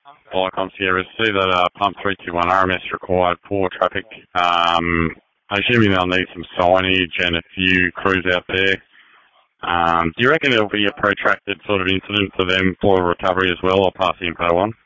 Icons here is see that pump 321 RMS required for traffic. I'm assuming they'll need some signage and a few crews out there. Do you reckon it'll be a protracted sort of incident for them for recovery as well, or pass the info on?